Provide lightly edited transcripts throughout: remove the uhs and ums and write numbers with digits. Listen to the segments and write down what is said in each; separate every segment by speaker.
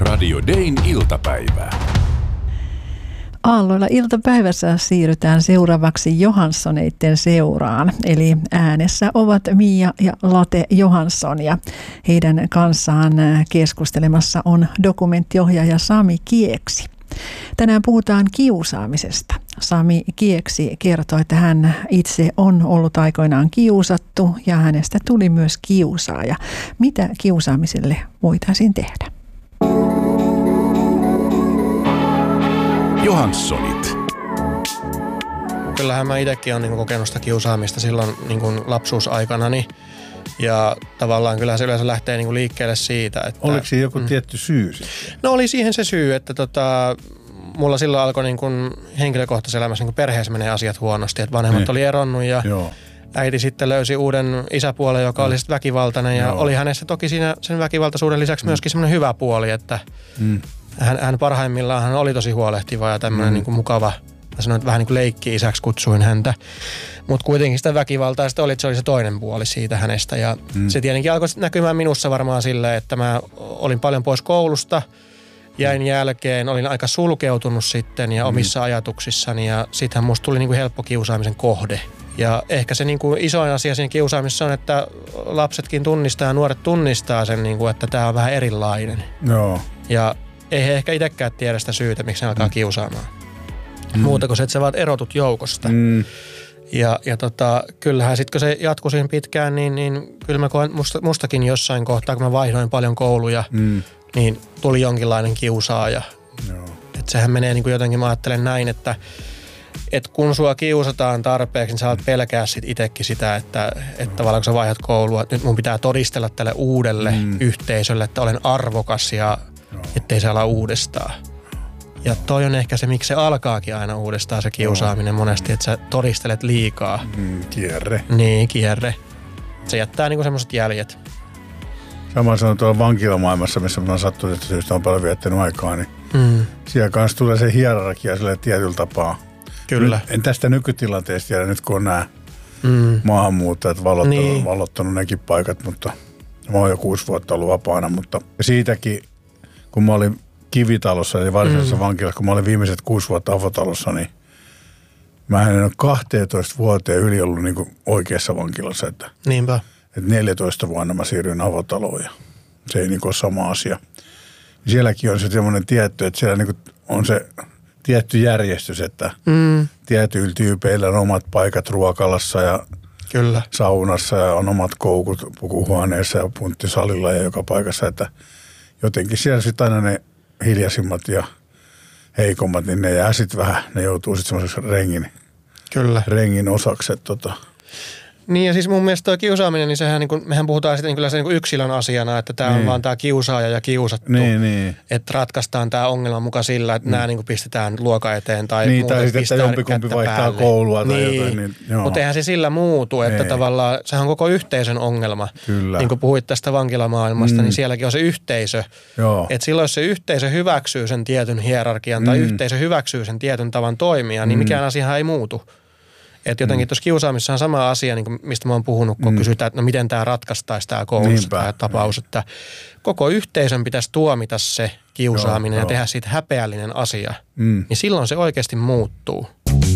Speaker 1: Radio Dayn iltapäivää.
Speaker 2: Aalloilla iltapäivässä siirrytään seuraavaksi Johanssoneiden seuraan. Eli äänessä ovat Mia ja Late Johansson ja heidän kanssaan keskustelemassa on dokumenttiohjaaja Sami Kieksi. Tänään puhutaan kiusaamisesta. Sami Kieksi kertoo, että hän itse on ollut aikoinaan kiusattu ja hänestä tuli myös kiusaaja. Mitä kiusaamiselle voitaisiin tehdä?
Speaker 1: Johanssonit.
Speaker 3: Kyllähän mä itsekin olen kokenut sitä kiusaamista silloin lapsuusaikanani. Ja tavallaan kyllä se yleensä lähtee liikkeelle siitä, että...
Speaker 4: Oliko siinä joku tietty syy sitten?
Speaker 3: No oli siihen se syy, että mulla silloin alkoi henkilökohtaisessa elämässä perheessä menee asiat huonosti. Että vanhemmat oli eronnut ja äiti sitten löysi uuden isäpuolen, joka oli sitten väkivaltainen. Ja oli hänessä toki siinä sen väkivaltaisuuden lisäksi myöskin semmoinen hyvä puoli, että hän parhaimmillaan hän oli tosi huolehtiva ja tämmöinen mukava. Mä sanoin, että vähän leikki-isäksi kutsuin häntä. Mutta kuitenkin sitä väkivaltaa sitten oli, että se oli se toinen puoli siitä hänestä. Ja se tietenkin alkoi näkymään minussa varmaan silleen, että mä olin paljon pois koulusta. Jäin jälkeen, olin aika sulkeutunut sitten ja omissa ajatuksissani. Ja sittenhän musta tuli helppo kiusaamisen kohde. Ja ehkä se isoin asia siinä kiusaamisessa on, että lapsetkin tunnistaa ja nuoret tunnistaa sen, että tämä on vähän erilainen.
Speaker 4: Joo.
Speaker 3: Ja ei he ehkä itsekään tiedä sitä syytä, miksi ne alkaa kiusaamaan. Muuta kuin se, että sä vaan erotut joukosta. Ja kyllähän sitten kun se jatkui siinä pitkään, niin kyllä mä koen mustakin jossain kohtaa, kun mä vaihdoin paljon kouluja, niin tuli jonkinlainen kiusaaja. Että sehän menee jotenkin, mä ajattelen näin, että kun sua kiusataan tarpeeksi, niin sä alat pelkää sit itsekin sitä, että tavallaan kun sä vaihdat koulua, että nyt mun pitää todistella tälle uudelle yhteisölle, että olen arvokas ja ettei se ala uudestaan. Ja toi on ehkä se, miksi se alkaakin aina uudestaan se kiusaaminen monesti, että sä todistelet liikaa.
Speaker 4: Kierre.
Speaker 3: Niin, kierre. Se jättää semmoiset jäljet.
Speaker 4: Sama sanon tuolla vankilamaailmassa, missä mä oon sattunut syystä on paljon viettänyt aikaa, niin siellä kanssa tulee se hierarkia sille tietyllä tapaa.
Speaker 3: Kyllä.
Speaker 4: En tästä nykytilanteesta tiedä nyt, kun on nämä maahanmuuttajat valottanut nekin paikat, mutta mä oon jo 6 vuotta ollut vapaana, mutta siitäkin, kun mä olin Kivitalossa, eli varsinaisessa vankilassa, kun mä olin viimeiset 6 vuotta avotalossa, niin mä en ole 12 vuoteen yli ollut oikeassa vankilassa.
Speaker 3: Niinpä.
Speaker 4: Että 14 vuonna mä siirryin avotaloon ja se ei ole sama asia. Sielläkin on se semmoinen tietty, että siellä on se tietty järjestys, että tietyillä tyypeillä on omat paikat ruokalassa ja
Speaker 3: kyllä.
Speaker 4: Saunassa ja on omat koukut pukuhuoneessa ja punttisalilla ja joka paikassa, että jotenkin siellä sitten aina ne hiljaisimmat ja heikommat, niin ne jää sitten vähän, ne joutuu sitten semmoiseksi rengin osaksi.
Speaker 3: Niin ja siis mun mielestä tuo kiusaaminen, niin sehän mehän puhutaan sitten kyllä se yksilön asiana, että tämä on vaan tämä kiusaaja ja kiusattu.
Speaker 4: Niin.
Speaker 3: Että ratkaistaan tämä ongelma muka sillä, että nämä pistetään luokan eteen tai
Speaker 4: muuten tai sitten, että jompikumpi vaihtaa päälle. Koulua tai jotain. Niin,
Speaker 3: mutta eihän se sillä muutu, että tavallaan sehän on koko yhteisön ongelma.
Speaker 4: Kyllä.
Speaker 3: Niin kuin puhuit tästä vankilamaailmasta, niin sielläkin on se yhteisö. Että silloin jos se yhteisö hyväksyy sen tietyn hierarkian tai yhteisö hyväksyy sen tietyn tavan toimia, niin mikään asiahan ei muutu. Että jotenkin tuossa kiusaamissa on sama asia, niin kuin mistä mä oon puhunut, kun kysytään, että no miten tämä ratkaistaisi tämä koulussa tämä tapaus. Että koko yhteisön pitäisi tuomita se kiusaaminen ja tehdä siitä häpeällinen asia. Niin silloin se oikeasti muuttuu.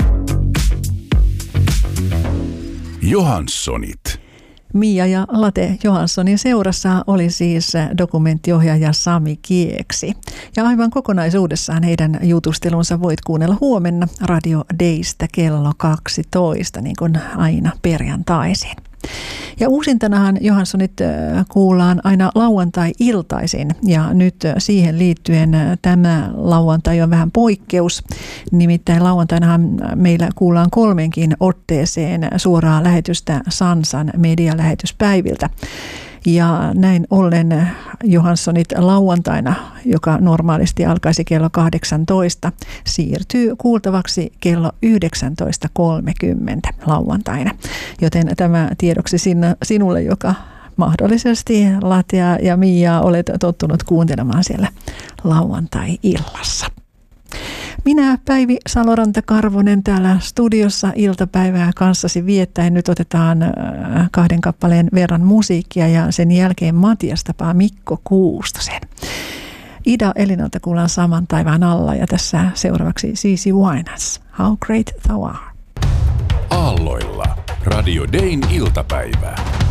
Speaker 1: Johanssonit.
Speaker 2: Mia ja Late Johanssonin seurassa oli siis dokumenttiohjaaja Sami Kieksi. Ja aivan kokonaisuudessaan heidän jutustelunsa voit kuunnella huomenna Radio Daystä kello 12, niin kuin aina perjantaisin. Ja uusintanahan Johanssonit kuullaan aina lauantai-iltaisin ja nyt siihen liittyen tämä lauantai on vähän poikkeus. Nimittäin lauantainahan meillä kuullaan 3 otteeseen suoraa lähetystä Sansan medialähetyspäiviltä. Ja näin ollen Johanssonit lauantaina, joka normaalisti alkaisi kello 18, siirtyy kuultavaksi kello 19.30 lauantaina. Joten tämä tiedoksi sinulle, joka mahdollisesti Latea ja Mia olet tottunut kuuntelemaan siellä lauantai-illassa. Minä Päivi Saloranta-Karvonen täällä studiossa iltapäivää kanssasi viettäen. Nyt otetaan 2 kappaleen verran musiikkia ja sen jälkeen Matias tapaa Mikko Kuustosen. Ida Elinalta kuullaan Saman taivaan alla ja tässä seuraavaksi CeCe Winans. How Great Thou Art.
Speaker 1: Aalloilla Radio Dayn iltapäivä.